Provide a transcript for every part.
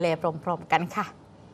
เลพร้อมๆกันค่ะ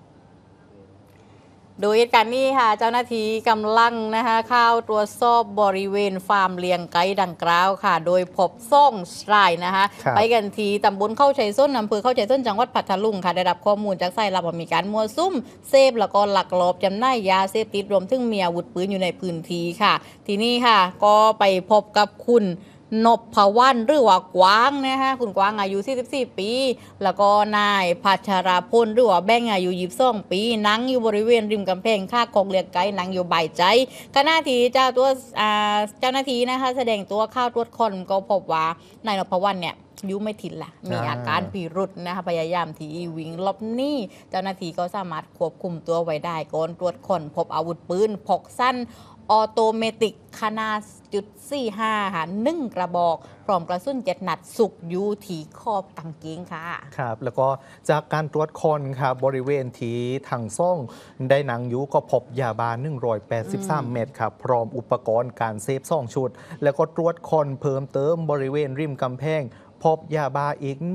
โดยเหตุการณ์นี้ค่ะเจ้าหน้าที่กำลังนะคะเข้าตรวจสอบบริเวณฟาร์มเลี้ยงไก่ดังกล่าวค่ะโดยพบซ่องรายนะคะไปกันทีตำบลเข้าชัยส้นอำเภอเข้าชัยส้นจังหวัดพัทลุงค่ะได้รับข้อมูลจากสายลับว่ามีการมั่วซุ่มเสพแล้วก็ลักลอบจำหน่ายยาเสพติดรวมถึงมีอาวุธปืนอยู่ในพื้นที่ค่ะทีนี้ค่ะก็ไปพบกับคุณนพวรรณหรือว่ากวางนะคะคุณกวางอายุ44ปีแล้วก็นายพัชราพลหรือว่าแบงอายุ22ปีนั่งอยู่บริเวณริมกำแพงข้างกองเลียงไก่นั่งอยู่ใบใจขณะที่เจ้าหน้าที่นะคะแสดงตัวเข้าตรวจคนก็พบว่านายนพวรรณเนี่ยยุไม่ถินละมีอาการพิรุษนะคะพยายามที่วิ่งหลบหนีเจ้าหน้าที่ก็สามารถควบคุมตัวไว้ได้ก่อนตรวจคนพบอาวุธปืนพกสั้นออโตเมติกขนาด.45ค่ะ1กระบอกพร้อมกระสุน7 นัดสุกอยู่ที่ขอบกางเกงค่ะครับแล้วก็จากการตรวจคนครับบริเวณที่ทางซ่องได้หนังยูก็พบยาบ้า183 เม็ดครับพร้อมอุปกรณ์การเสพ2 ชุดแล้วก็ตรวจคนเพิ่มเติมบริเวณริมกำแพงพบยาบ้าอีก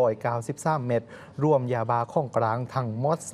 193 เม็ดรวมยาบ้าของกลางทั้งหมด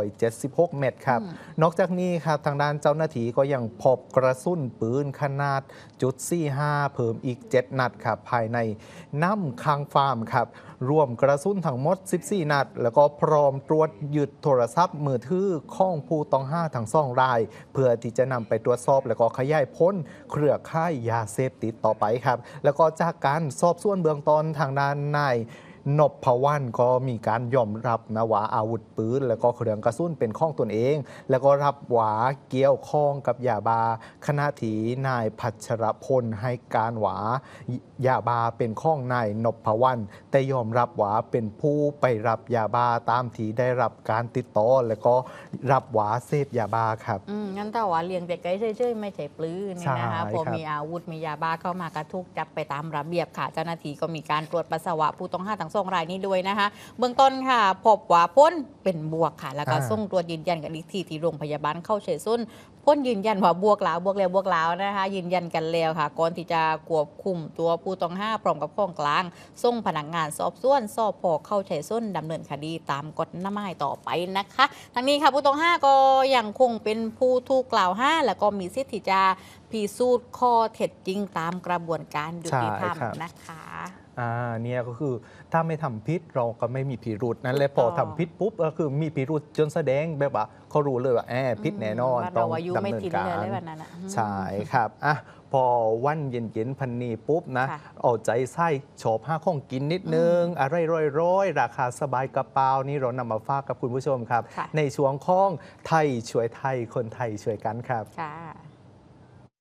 376 เม็ดครับนอกจากนี้ครับทางด้านเจ้าหน้าที่ก็ยังพบกระสุนปืนขนาด.45เพิ่มอีก7 นัดครับภายในน้ำค้างฟาร์มครับรวมกระสุนทั้งหมด14 นัดแล้วก็พร้อมตรวจยึดโทรศัพท์มือถือของผู้ต้องหาทั้ง2 รายเพื่อที่จะนำไปตรวจสอบแล้วก็ขยายผลเครือข่ายยาเสพติดต่อไปครับแล้วก็จากการสอบสวนเบื้องต้นทางด้านนายนพวรรณก็มีการยอมรับนะว่าอาวุธปืนแล้วก็เครื่องกระสุนเป็นของตนเองแล้วก็รับว่าเกี่ยวข้องกับยาบาขณะที่นายพัชรพลให้การว่ายาบาเป็นของนายนพวรรณแต่ยอมรับว่าเป็นผู้ไปรับยาบาตามที่ได้รับการติดต่อแล้วก็รับว่าเสพยาบาครับงั้นถ้าว่าเลี้ยงแต่ไก่เฉยๆไม่ใช่ปลื้นนี่นะคะพอมีอาวุธมียาบ้าเข้ามากระทุกจับไปตามระเบียบค่ะเจ้าหน้าที่ก็มีการตรวจปัสสาวะผู้ต้องหาทั้ง2 รายนี้ด้วยนะคะเบื้องต้นค่ะพบว่าพ้นเป็นบวกค่ะแล้วก็ส่งตรวจยืนยันกันอีกทีที่โรงพยาบาลเข้าเฉยส้นพ้นยืนยันว่าบวกแล้วนะคะยืนยันกันแล้วค่ะก่อนที่จะควบคุมตัวผู้ต้องหาพร้อมกับของกลางส่งพนักงานสอบสวนสพเข้าเฉยส้นดำเนินคดีตามกฎหมายต่อไปนะคะทั้งนี้ค่ะผู้ต้องหาก็ยังคงเป็นผู้ถูกกล่าวหาและก็มีสิทธิ์ที่จะพิสูจน์ข้อเท็จจริงตามกระบวนการยุติธรรมนะคะเนี่ยก็คือถ้าไม่ทำพิษเราก็ไม่มีพิรุษนั้นเลยพอทำพิษปุ๊บก็คือมีพิรุษจนแสดงแบบว่าเขารู้เลยว่าพิษแน่นอนต้องดำเนินการใช่ครับพอวันเย็นๆพันนีปุ๊บนะเอาใจไส้ชอบห้าของกินนิดนึงอะไรร้อยๆราคาสบายกระเป๋านี่เรานำมาฝากกับคุณผู้ชมครับในช่วงของไทยช่วยไทยคนไทยช่วยกันครับ